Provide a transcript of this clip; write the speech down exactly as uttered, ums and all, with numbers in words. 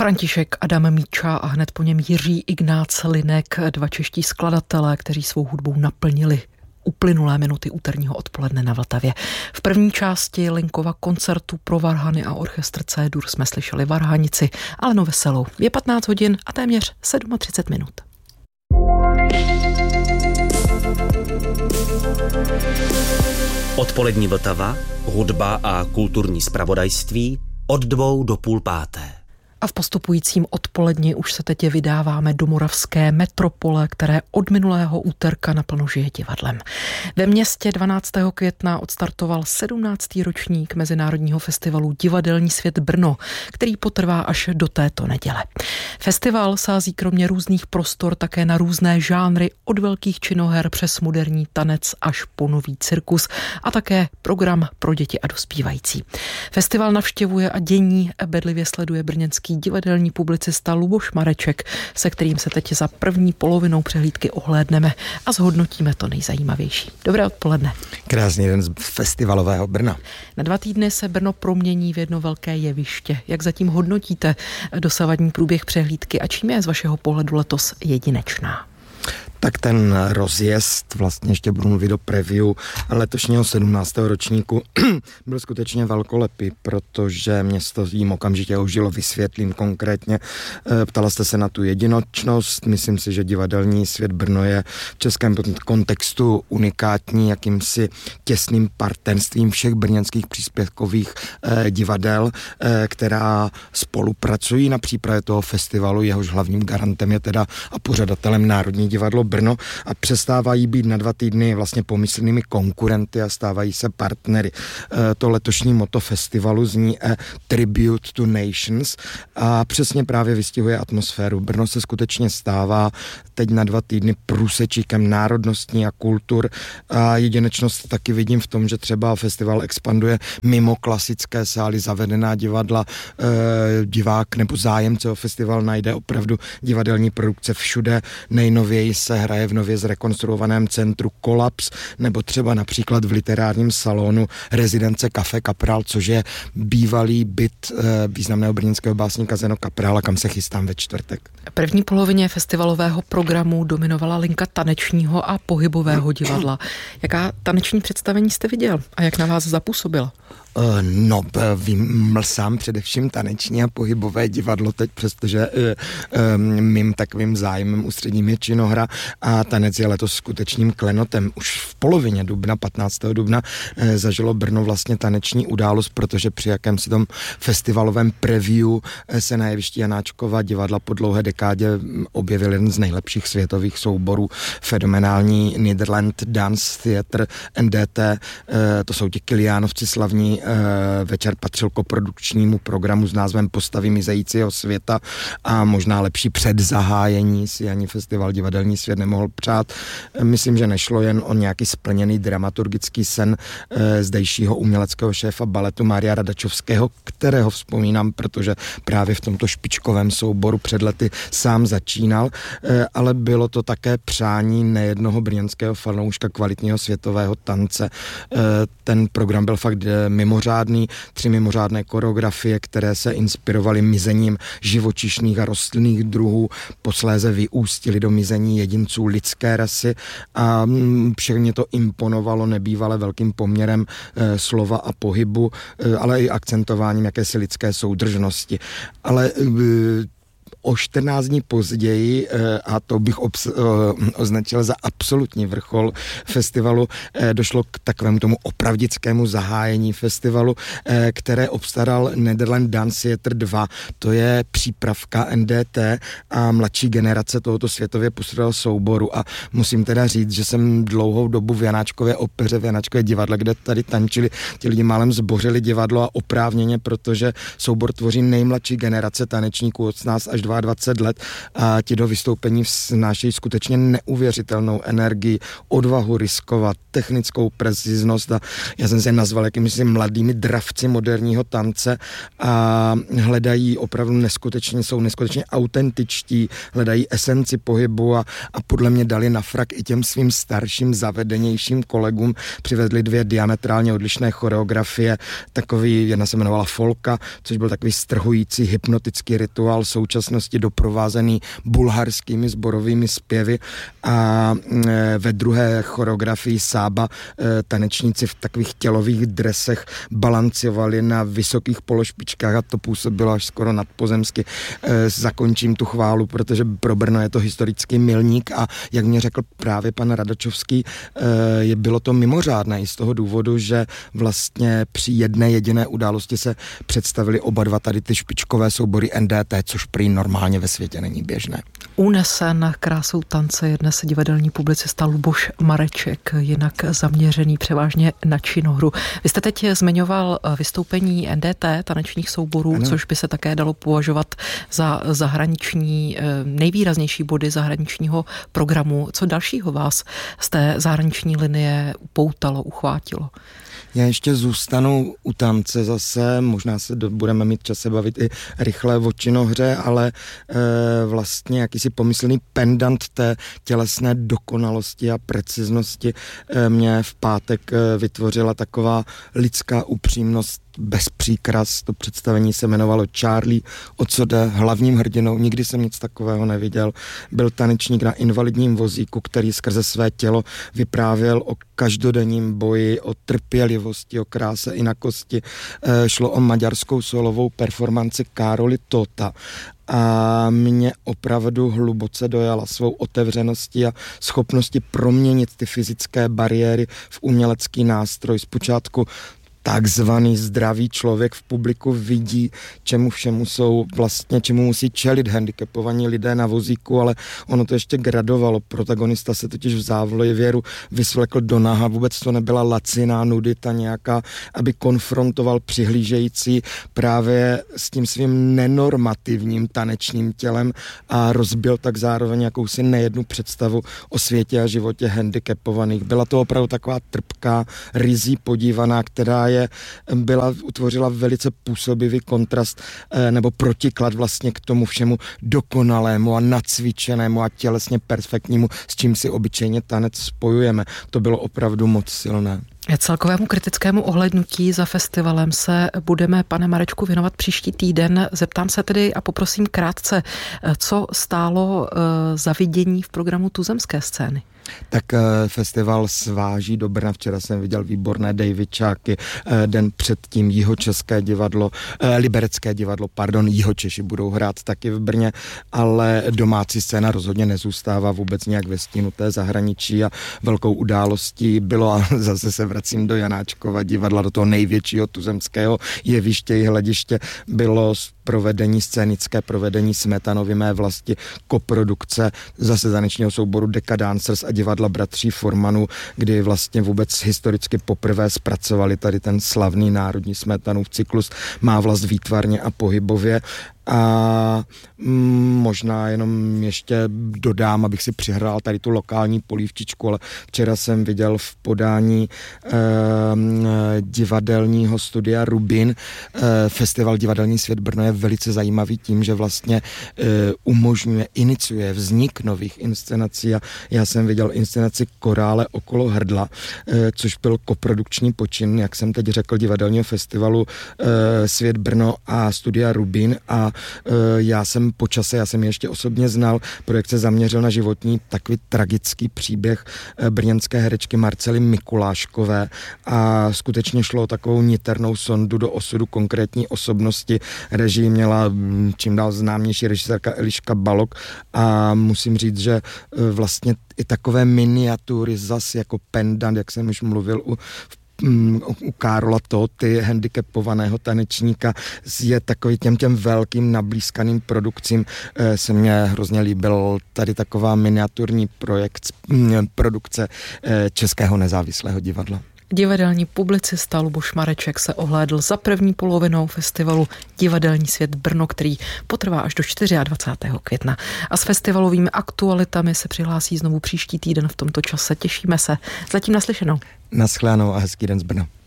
František Adam Míča a hned po něm Jiří Ignác Linek, dva čeští skladatelé, kteří svou hudbou naplnili uplynulé minuty úterního odpoledne na Vltavě. V první části Linkova koncertu pro varhany a orchestr C-dur jsme slyšeli varhanici Alenu Veselou. Je patnáct hodin a téměř třicet sedm minut. Odpolední Vltava, hudba a kulturní zpravodajství od dvou do půl páté. A v postupujícím odpoledni už se teď vydáváme do moravské metropole, které od minulého úterka naplno žije divadlem. Ve městě dvanáctého května odstartoval sedmnáctý ročník Mezinárodního festivalu Divadelní svět Brno, který potrvá až do této neděle. Festival sází kromě různých prostor také na různé žánry, od velkých činoher přes moderní tanec až po nový cirkus a také program pro děti a dospívající. Festival navštěvuje a dění bedlivě sleduje brněnský divadelní publicista Luboš Mareček, se kterým se teď za první polovinou přehlídky ohlédneme a zhodnotíme to nejzajímavější. Dobré odpoledne. Krásný den z festivalového Brna. Na dva týdny se Brno promění v jedno velké jeviště. Jak zatím hodnotíte dosavadní průběh přehlídky a čím je z vašeho pohledu letos jedinečná? Tak ten rozjezd, vlastně ještě budu mluvit do preview letošního sedmnáctého ročníku, byl skutečně velkolepý, protože město jim okamžitě ožilo, vysvětlím konkrétně. Ptala jste se na tu jedinečnost, myslím si, že divadelní svět Brno je v českém kontextu unikátní jakýmsi těsným partnerstvím všech brněnských příspěvkových eh, divadel, eh, která spolupracují na přípravě toho festivalu, jehož hlavním garantem je teda a pořadatelem Národní divadlo Brno a přestávají být na dva týdny vlastně pomyslnými konkurenty a stávají se partnery. E, to letošní motto festivalu zní A Tribute to Nations a přesně právě vystihuje atmosféru. Brno se skutečně stává teď na dva týdny průsečíkem národnostní a kultur a jedinečnost taky vidím v tom, že třeba festival expanduje mimo klasické sály, zavedená divadla, e, divák nebo zájemce o festival najde opravdu divadelní produkce všude. Nejnověji se hraje v nově zrekonstruovaném centru Kolaps, nebo třeba například v literárním salonu rezidence Café Kapral, což je bývalý byt e, významného brněnského básníka Zeno Kaprála, kam se chystám ve čtvrtek. V první polovině festivalového programu dominovala linka tanečního a pohybového divadla. Jaká taneční představení jste viděl a jak na vás zapůsobila? No, vím sám především taneční a pohybové divadlo teď, přestože mým takovým zájmem ústředním je činohra a tanec je letos skutečným klenotem. Už v polovině dubna, patnáctého dubna, zažilo Brno vlastně taneční událost, protože při jakémsi tom festivalovém preview se na jevišti Janáčkova divadla po dlouhé dekádě objevil jeden z nejlepších světových souborů, fenomenální Netherland Dance Theatre N D T, to jsou ti Kiliánovci slavní. Večer patřil koprodukčnímu programu s názvem Postavy mizejícího světa a možná lepší předzahájení si ani festival Divadelní svět nemohl přát. Myslím, že nešlo jen o nějaký splněný dramaturgický sen zdejšího uměleckého šéfa baletu Mária Radačovského, kterého vzpomínám, protože právě v tomto špičkovém souboru před lety sám začínal, ale bylo to také přání nejednoho brněnského fanouška kvalitního světového tance. Ten program byl fakt mimořádný, tři mimořádné choreografie, které se inspirovaly mizením živočišných a rostlinných druhů, posléze vyústily do mizení jedinců lidské rasy a všechny to imponovalo nebývale velkým poměrem e, slova a pohybu, e, ale i akcentováním jakési lidské soudržnosti. Ale e, O čtrnáct dní později, a to bych obs- označil za absolutní vrchol festivalu, došlo k takovému tomu opravdickému zahájení festivalu, které obstaral Netherland Dance Theatre dva. To je přípravka N D T a mladší generace tohoto světově postředního souboru. A musím teda říct, že jsem dlouhou dobu v Janáčkově opeře, v Janáčkově divadle, kde tady tančili, ti lidi málem zbořili divadlo a oprávněně, protože soubor tvoří nejmladší generace tanečníků od nás až až dvacet dva let a ti do vystoupení vnášejí skutečně neuvěřitelnou energii, odvahu riskovat, technickou preciznost a já jsem se je nazval jakýmisi mladými dravci moderního tance a hledají opravdu neskutečně, jsou neskutečně autentičtí, hledají esenci pohybu a, a podle mě dali na frak i těm svým starším, zavedenějším kolegům, přivedli dvě diametrálně odlišné choreografie, takový, jedna se jmenovala Folka, což byl takový strhující hypnotický rituál současnosti doprovázený bulharskými sborovými zpěvy a e, ve druhé choreografii Sába e, tanečníci v takových tělových dresech balancovali na vysokých pološpičkách a to působilo až skoro nadpozemsky. E, zakončím tu chválu, protože pro Brno je to historický milník a jak mě řekl právě pan Radačovský, e, je, bylo to mimořádné i z toho důvodu, že vlastně při jedné jediné události se představili oba dva tady ty špičkové soubory N D T, což prý normálně ve světě není běžné. Unesen krásou tance je dnes divadelní publicista Luboš Mareček, jinak zaměřený převážně na činohru. Vy jste teď zmiňoval vystoupení N D T, tanečních souborů, ano. Což by se také dalo považovat za zahraniční, nejvýraznější body zahraničního programu. Co dalšího vás z té zahraniční linie upoutalo, uchvátilo? Já ještě zůstanu u tance zase, možná se do, budeme mít čas se bavit i rychle o činohře, ale e, vlastně jakýsi pomyslný pendant té tělesné dokonalosti a preciznosti e, mě v pátek e, vytvořila taková lidská upřímnost bez příkras. To představení se jmenovalo Charlie, o co jde, hlavním hrdinou. Nikdy jsem nic takového neviděl. Byl tanečník na invalidním vozíku, který skrze své tělo vyprávěl o každodenním boji, o trpělivosti, o kráse inakosti. E, šlo o maďarskou solovou performanci Károly Tóta. A mě opravdu hluboce dojala svou otevřeností a schopnosti proměnit ty fyzické bariéry v umělecký nástroj. Zpočátku takzvaný zdravý člověk v publiku vidí, čemu všemu jsou vlastně, čemu musí čelit handicapovaní lidé na vozíku, ale ono to ještě gradovalo. Protagonista se totiž v závěru vysvlekl do naha, vůbec to nebyla laciná nudita nějaká, aby konfrontoval přihlížející právě s tím svým nenormativním tanečním tělem a rozbil tak zároveň jakousi nejednu představu o světě a životě handicapovaných. Byla to opravdu taková trpká, rizí podívaná, která je, byla, utvořila velice působivý kontrast eh, nebo protiklad vlastně k tomu všemu dokonalému a nacvičenému a tělesně perfektnímu, s čím si obyčejně tanec spojujeme. To bylo opravdu moc silné. Celkovému kritickému ohlédnutí za festivalem se budeme, pane Marečku, věnovat příští týden. Zeptám se tedy a poprosím krátce, co stálo za vidění v programu tuzemské scény? Tak festival sváží do Brna. Včera jsem viděl výborné Davidčáky, den předtím Jihočeské divadlo, Liberecké divadlo, pardon, Jihočeši budou hrát taky v Brně, ale domácí scéna rozhodně nezůstává vůbec nějak ve stínu té zahraničí a velkou událostí bylo, a zase se vracím do Janáčkova divadla, do toho největšího tuzemského jeviště i hlediště, bylo provedení, scénické provedení Smetanovy Mé vlasti, koprodukce zase tanečního souboru Decadancers a divadla bratří Formanů, kdy vlastně vůbec historicky poprvé zpracovali tady ten slavný národní Smetanův cyklus Má vlast výtvarně a pohybově. A mm, možná jenom ještě dodám, abych si přihrál tady tu lokální polívčičku, ale včera jsem viděl v podání eh, divadelního studia Rubin. Eh, Festival Divadelní svět Brno je velice zajímavý tím, že vlastně eh, umožňuje, iniciuje vznik nových inscenací a já jsem viděl inscenaci Korále okolo hrdla, eh, což byl koprodukční počin, jak jsem teď řekl, divadelního festivalu eh, Svět Brno a studia Rubin a já jsem po čase, já jsem ji ještě osobně znal, projekt se zaměřil na životní takový tragický příběh brněnské herečky Marcely Mikuláškové a skutečně šlo o takovou niternou sondu do osudu konkrétní osobnosti. Režii měla čím dál známější režisérka Eliška Balog a musím říct, že vlastně i takové miniatury zas jako pendant, jak jsem už mluvil u u Károla Tóty, handicapovaného tanečníka, je takový těm těm velkým nablízkaným produkcím. Se mně hrozně líbil tady taková miniaturní projekt, produkce Českého nezávislého divadla. Divadelní publicista Luboš Mareček se ohlédl za první polovinou festivalu Divadelní svět Brno, který potrvá až do dvacátého čtvrtého května. A s festivalovými aktualitami se přihlásí znovu příští týden v tomto čase. Těšíme se. Zatím naslyšenou. Naschledanou a hezký den z Brna.